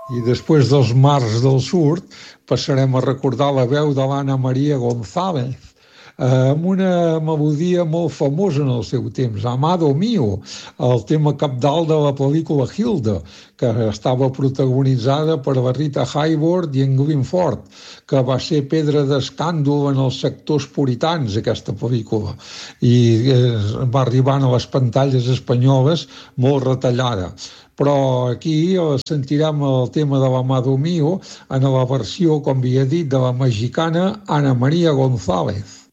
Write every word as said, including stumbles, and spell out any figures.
I després dels Mars del Sud passarem a recordar la veu de l'Anna Maria González, eh, amb una melodia molt famosa en el seu temps, Amado Mío, el tema cabdal de la pel·lícula Hilda, que estava protagonitzada per la Rita Hayworth i en Glenn Ford, que va ser pedra d'escàndol en els sectors puritans, aquesta pel·lícula, i eh, va arribar a les pantalles espanyoles molt retallada. Però aquí sentirem el tema de l'Amado Mío en la versió, com havia dit, de la mexicana Ana María González.